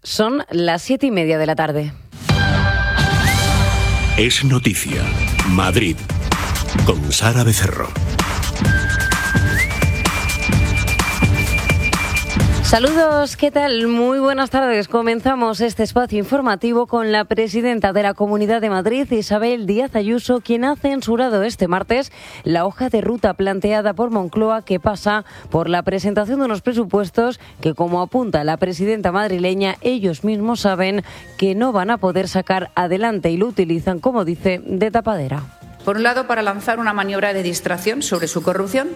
Son las 7:30 de la tarde. Es noticia. Madrid. Con Sara Becerro. Saludos, ¿qué tal? Muy buenas tardes. Comenzamos este espacio informativo con la presidenta de la Comunidad de Madrid, Isabel Díaz Ayuso, quien ha censurado este martes la hoja de ruta planteada por Moncloa, que pasa por la presentación de unos presupuestos que, como apunta la presidenta madrileña, ellos mismos saben que no van a poder sacar adelante y lo utilizan, como dice, de tapadera. Por un lado, para lanzar una maniobra de distracción sobre su corrupción.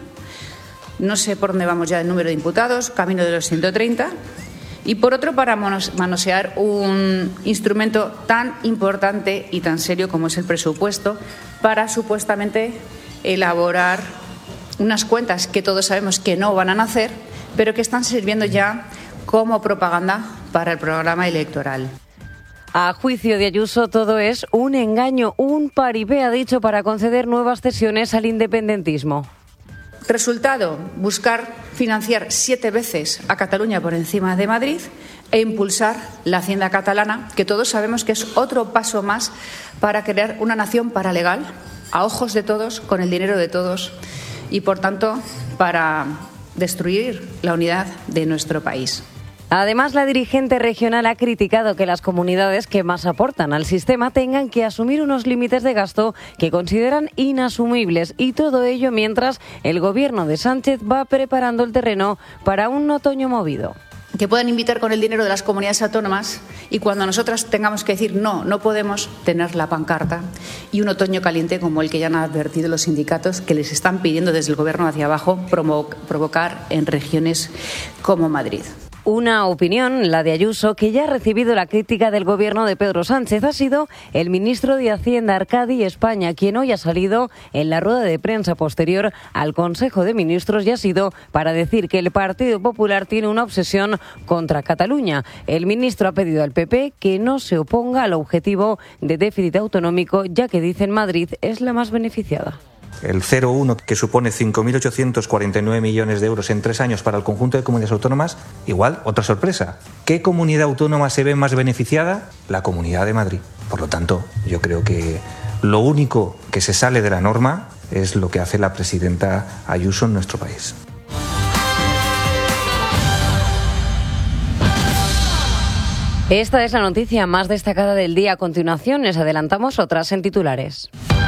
No sé por dónde vamos ya el número de imputados, camino de los 130. Y por otro, para manosear un instrumento tan importante y tan serio como es el presupuesto, para supuestamente elaborar unas cuentas que todos sabemos que no van a nacer, pero que están sirviendo ya como propaganda para el programa electoral. A juicio de Ayuso, todo es un engaño, un paripé, ha dicho, para conceder nuevas cesiones al independentismo. Resultado, buscar financiar 7 veces a Cataluña por encima de Madrid e impulsar la hacienda catalana, que todos sabemos que es otro paso más para crear una nación paralegal, a ojos de todos, con el dinero de todos y, por tanto, para destruir la unidad de nuestro país. Además, la dirigente regional ha criticado que las comunidades que más aportan al sistema tengan que asumir unos límites de gasto que consideran inasumibles, y todo ello mientras el gobierno de Sánchez va preparando el terreno para un otoño movido. Que puedan invitar con el dinero de las comunidades autónomas y cuando nosotras tengamos que decir no podemos tener la pancarta y un otoño caliente como el que ya han advertido los sindicatos, que les están pidiendo desde el gobierno hacia abajo provocar en regiones como Madrid. Una opinión, la de Ayuso, que ya ha recibido la crítica del gobierno de Pedro Sánchez. Ha sido el ministro de Hacienda, Arcadi España, quien hoy ha salido en la rueda de prensa posterior al Consejo de Ministros y ha sido para decir que el Partido Popular tiene una obsesión contra Cataluña. El ministro ha pedido al PP que no se oponga al objetivo de déficit autonómico, ya que, dicen, Madrid es la más beneficiada. El 0,1, que supone 5.849 millones de euros en 3 años para el conjunto de comunidades autónomas, igual, otra sorpresa. ¿Qué comunidad autónoma se ve más beneficiada? La Comunidad de Madrid. Por lo tanto, yo creo que lo único que se sale de la norma es lo que hace la presidenta Ayuso en nuestro país. Esta es la noticia más destacada del día. A continuación, les adelantamos otras en titulares.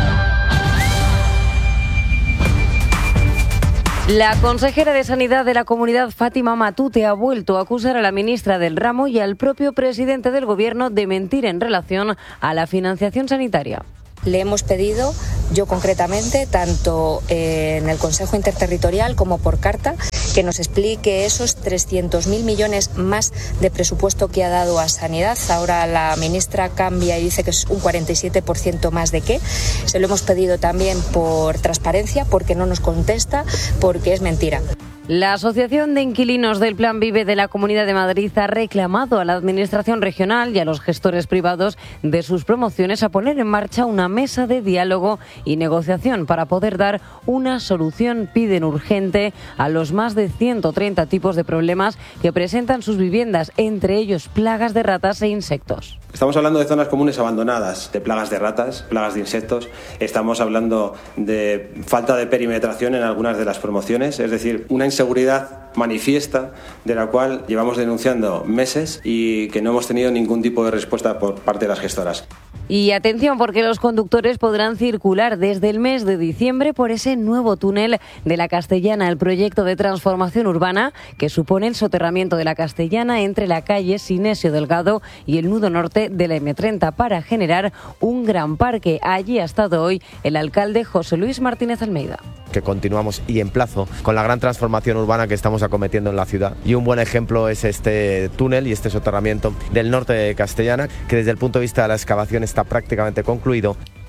La consejera de Sanidad de la Comunidad, Fátima Matute, ha vuelto a acusar a la ministra del ramo y al propio presidente del Gobierno de mentir en relación a la financiación sanitaria. Le hemos pedido, yo concretamente, tanto en el Consejo Interterritorial como por carta, que nos explique esos 300.000 millones más de presupuesto que ha dado a Sanidad. Ahora la ministra cambia y dice que es un 47% más de qué. Se lo hemos pedido también por transparencia, porque no nos contesta, porque es mentira. La Asociación de Inquilinos del Plan Vive de la Comunidad de Madrid ha reclamado a la Administración regional y a los gestores privados de sus promociones a poner en marcha una mesa de diálogo y negociación para poder dar una solución. Piden urgente a los más de 130 tipos de problemas que presentan sus viviendas, entre ellos plagas de ratas e insectos. Estamos hablando de zonas comunes abandonadas, de plagas de ratas, plagas de insectos. Estamos hablando de falta de perimetración en algunas de las promociones, es decir, una inseguridad manifiesta de la cual llevamos denunciando meses y que no hemos tenido ningún tipo de respuesta por parte de las gestoras. Y atención, porque los conductores podrán circular desde el mes de diciembre por ese nuevo túnel de la Castellana, el proyecto de transformación urbana que supone el soterramiento de la Castellana entre la calle Sinesio Delgado y el nudo norte de la M30 para generar un gran parque. Allí ha estado hoy el alcalde José Luis Martínez Almeida. Que continuamos y en plazo con la gran transformación urbana que estamos acometiendo en la ciudad. Y un buen ejemplo es este túnel y este soterramiento del norte de Castellana, que desde el punto de vista de la excavación está prácticamente concluido.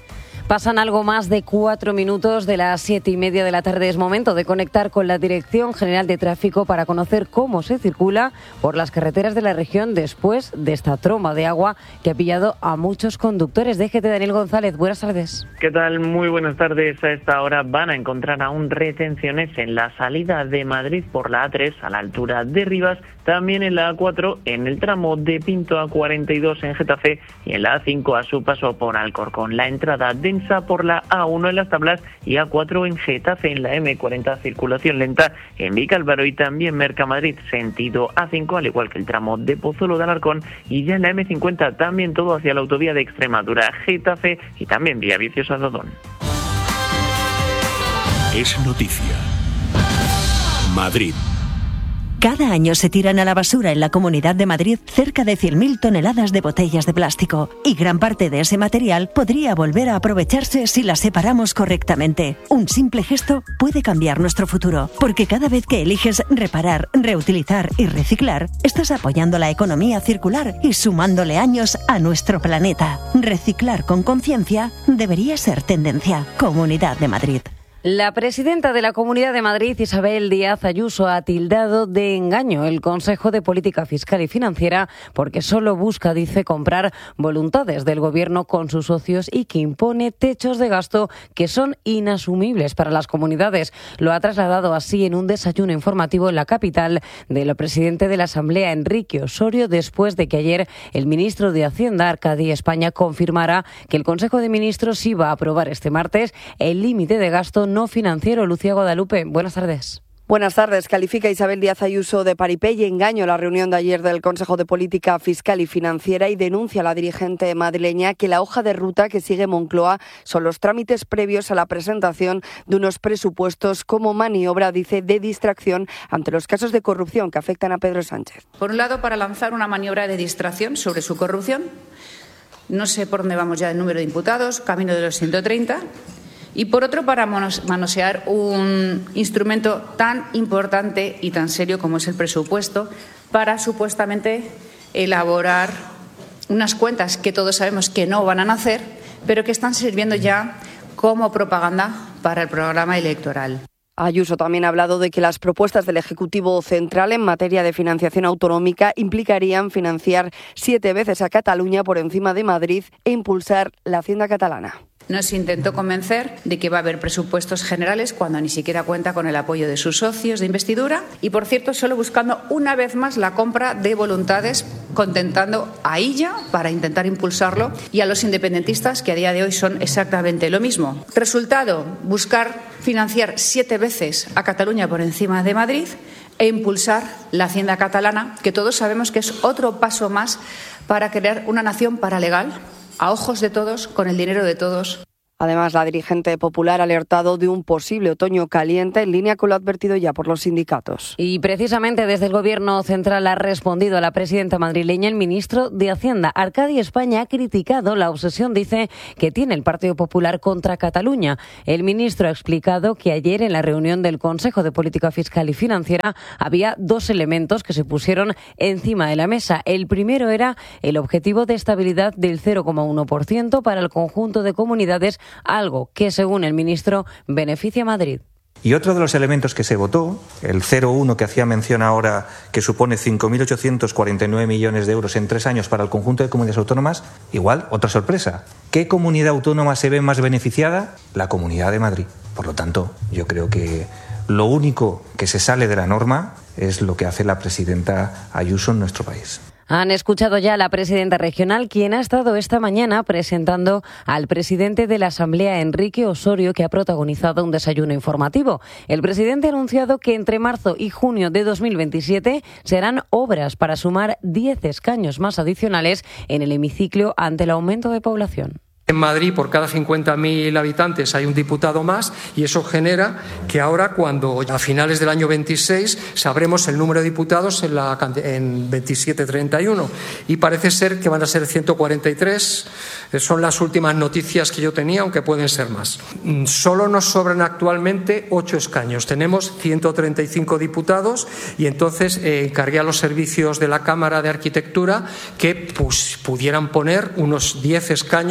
Pasan algo más de 4 minutos de las 7:30 de la tarde. Es momento de conectar con la Dirección General de Tráfico para conocer cómo se circula por las carreteras de la región después de esta tromba de agua que ha pillado a muchos conductores. DGT, Daniel González, buenas tardes. ¿Qué tal? Muy buenas tardes. A esta hora van a encontrar aún retenciones en la salida de Madrid por la A3 a la altura de Rivas, también en la A4 en el tramo de Pinto a 42 en Getafe y en la A5 a su paso por Alcorcón. La entrada densa por la A1 en Las Tablas y A4 en Getafe. En la M40 circulación lenta en Vicálvaro y también Mercamadrid sentido A5, al igual que el tramo de Pozuelo de Alarcón, y ya en la M50 también todo hacia la autovía de Extremadura, Getafe y también Villaviciosa a Dodón. Es noticia. Madrid. Cada año se tiran a la basura en la Comunidad de Madrid cerca de 100.000 toneladas de botellas de plástico y gran parte de ese material podría volver a aprovecharse si las separamos correctamente. Un simple gesto puede cambiar nuestro futuro, porque cada vez que eliges reparar, reutilizar y reciclar, estás apoyando la economía circular y sumándole años a nuestro planeta. Reciclar con conciencia debería ser tendencia. Comunidad de Madrid. La presidenta de la Comunidad de Madrid, Isabel Díaz Ayuso, ha tildado de engaño el Consejo de Política Fiscal y Financiera porque solo busca, dice, comprar voluntades del Gobierno con sus socios y que impone techos de gasto que son inasumibles para las comunidades. Lo ha trasladado así en un desayuno informativo en la capital del presidente de la Asamblea, Enrique Osorio, después de que ayer el ministro de Hacienda, Arcadi España, confirmara que el Consejo de Ministros iba a aprobar este martes el límite de gasto no financiero. Lucía Guadalupe, buenas tardes. Buenas tardes. Califica Isabel Díaz Ayuso de paripé y engaño la reunión de ayer del Consejo de Política Fiscal y Financiera y denuncia a la dirigente madrileña que la hoja de ruta que sigue Moncloa son los trámites previos a la presentación de unos presupuestos como maniobra, dice, de distracción ante los casos de corrupción que afectan a Pedro Sánchez. Por un lado, para lanzar una maniobra de distracción sobre su corrupción. No sé por dónde vamos ya el número de imputados, camino de los 130. Y por otro, para manosear un instrumento tan importante y tan serio como es el presupuesto, para supuestamente elaborar unas cuentas que todos sabemos que no van a nacer, pero que están sirviendo ya como propaganda para el programa electoral. Ayuso también ha hablado de que las propuestas del Ejecutivo Central en materia de financiación autonómica implicarían financiar 7 veces a Cataluña por encima de Madrid e impulsar la Hacienda catalana. Nos intentó convencer de que va a haber presupuestos generales cuando ni siquiera cuenta con el apoyo de sus socios de investidura y, por cierto, solo buscando una vez más la compra de voluntades, contentando a ella para intentar impulsarlo y a los independentistas, que a día de hoy son exactamente lo mismo. Resultado, buscar financiar 7 veces a Cataluña por encima de Madrid e impulsar la Hacienda catalana, que todos sabemos que es otro paso más para crear una nación paralegal, a ojos de todos, con el dinero de todos. Además, la dirigente popular ha alertado de un posible otoño caliente en línea con lo advertido ya por los sindicatos. Y precisamente desde el Gobierno central ha respondido a la presidenta madrileña el ministro de Hacienda. Arcadi España ha criticado la obsesión, dice, que tiene el Partido Popular contra Cataluña. El ministro ha explicado que ayer en la reunión del Consejo de Política Fiscal y Financiera había 2 elementos que se pusieron encima de la mesa. El primero era el objetivo de estabilidad del 0,1% para el conjunto de comunidades, algo que, según el ministro, beneficia a Madrid. Y otro de los elementos que se votó, el 0,1 que hacía mención ahora, que supone 5.849 millones de euros en 3 años para el conjunto de comunidades autónomas, igual, otra sorpresa. ¿Qué comunidad autónoma se ve más beneficiada? La Comunidad de Madrid. Por lo tanto, yo creo que lo único que se sale de la norma es lo que hace la presidenta Ayuso en nuestro país. Han escuchado ya a la presidenta regional, quien ha estado esta mañana presentando al presidente de la Asamblea, Enrique Osorio, que ha protagonizado un desayuno informativo. El presidente ha anunciado que entre marzo y junio de 2027 se harán obras para sumar 10 escaños más adicionales en el hemiciclo ante el aumento de población. En Madrid, por cada 50.000 habitantes hay un diputado más y eso genera que ahora, cuando a finales del año 26 sabremos el número de diputados en 27-31 y parece ser que van a ser 143. Son las últimas noticias que yo tenía, aunque pueden ser más. Solo nos sobran actualmente 8 escaños. Tenemos 135 diputados y entonces encargué a los servicios de la Cámara de Arquitectura que pudieran poner unos 10 escaños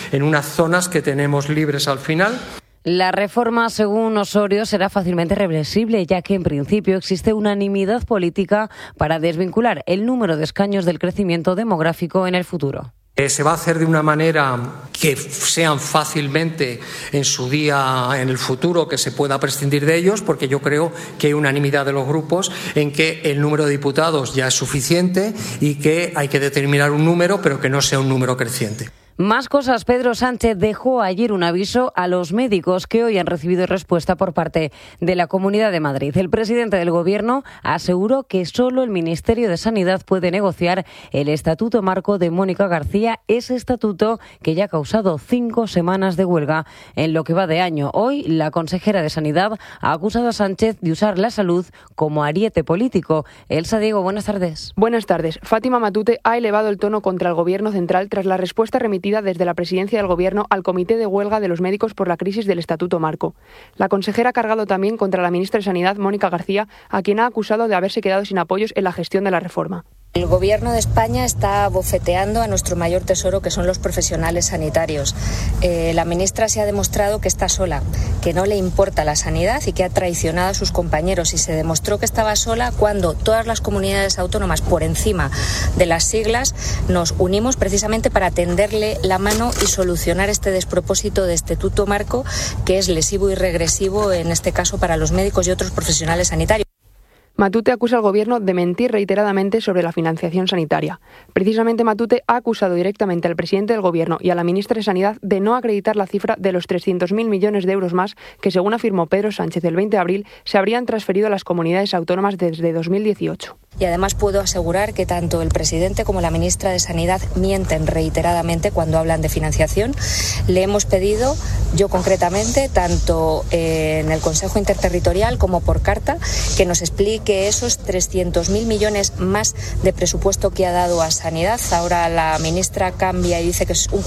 en unas zonas que tenemos libres al final. La reforma, según Osorio, será fácilmente reversible, ya que en principio existe unanimidad política para desvincular el número de escaños del crecimiento demográfico en el futuro. Se va a hacer de una manera que sean fácilmente en su día, en el futuro, que se pueda prescindir de ellos, porque yo creo que hay unanimidad de los grupos en que el número de diputados ya es suficiente y que hay que determinar un número, pero que no sea un número creciente. Más cosas. Pedro Sánchez dejó ayer un aviso a los médicos que hoy han recibido respuesta por parte de la Comunidad de Madrid. El presidente del Gobierno aseguró que solo el Ministerio de Sanidad puede negociar el Estatuto Marco de Mónica García, ese estatuto que ya ha causado 5 semanas de huelga en lo que va de año. Hoy la consejera de Sanidad ha acusado a Sánchez de usar la salud como ariete político. Elsa Diego, buenas tardes. Buenas tardes. Fátima Matute ha elevado el tono contra el Gobierno central tras la respuesta remitida desde la presidencia del Gobierno al Comité de Huelga de los Médicos por la crisis del Estatuto Marco. La consejera ha cargado también contra la ministra de Sanidad, Mónica García, a quien ha acusado de haberse quedado sin apoyos en la gestión de la reforma. El Gobierno de España está bofeteando a nuestro mayor tesoro, que son los profesionales sanitarios. La ministra se ha demostrado que está sola, que no le importa la sanidad y que ha traicionado a sus compañeros. Y se demostró que estaba sola cuando todas las comunidades autónomas, por encima de las siglas, nos unimos precisamente para tenderle la mano y solucionar este despropósito de Estatuto Marco, que es lesivo y regresivo, en este caso, para los médicos y otros profesionales sanitarios. Matute acusa al Gobierno de mentir reiteradamente sobre la financiación sanitaria. Precisamente Matute ha acusado directamente al presidente del Gobierno y a la ministra de Sanidad de no acreditar la cifra de los 300.000 millones de euros más que, según afirmó Pedro Sánchez el 20 de abril, se habrían transferido a las comunidades autónomas desde 2018. Y además puedo asegurar que tanto el presidente como la ministra de Sanidad mienten reiteradamente cuando hablan de financiación. Le hemos pedido, yo concretamente, tanto en el Consejo Interterritorial como por carta, que nos explique esos 300.000 millones más de presupuesto que ha dado a Sanidad. Ahora la ministra cambia y dice que es un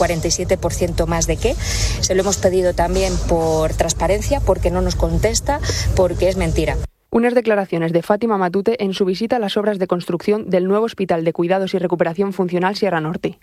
47% más de qué. Se lo hemos pedido también por transparencia, porque no nos contesta, porque es mentira. Unas declaraciones de Fátima Matute en su visita a las obras de construcción del nuevo Hospital de Cuidados y Recuperación Funcional Sierra Norte.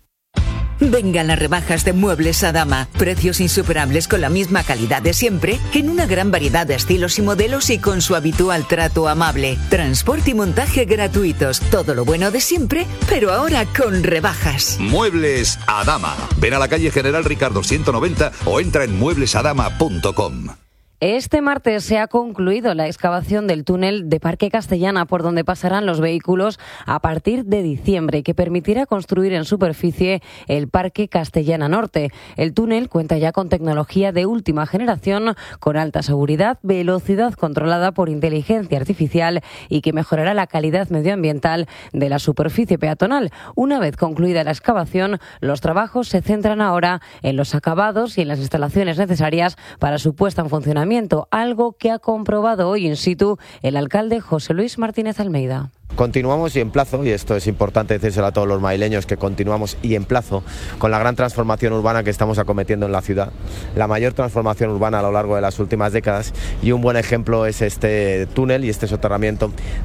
Vengan las rebajas de Muebles Adama. Precios insuperables con la misma calidad de siempre, en una gran variedad de estilos y modelos y con su habitual trato amable. Transporte y montaje gratuitos. Todo lo bueno de siempre, pero ahora con rebajas. Muebles Adama. Ven a la calle General Ricardo 190 o entra en mueblesadama.com. Este martes se ha concluido la excavación del túnel de Parque Castellana, por donde pasarán los vehículos a partir de diciembre, que permitirá construir en superficie el Parque Castellana Norte. El túnel cuenta ya con tecnología de última generación, con alta seguridad, velocidad controlada por inteligencia artificial y que mejorará la calidad medioambiental de la superficie peatonal. Una vez concluida la excavación, los trabajos se centran ahora en los acabados y en las instalaciones necesarias para su puesta en funcionamiento, algo que ha comprobado hoy in situ el alcalde José Luis Martínez Almeida. Continuamos y en plazo, y esto es importante decírselo a todos los madrileños, que continuamos y en plazo con la gran transformación urbana que estamos acometiendo en la ciudad, la mayor transformación urbana a lo largo de las últimas décadas, y un buen ejemplo es este túnel y este soterramiento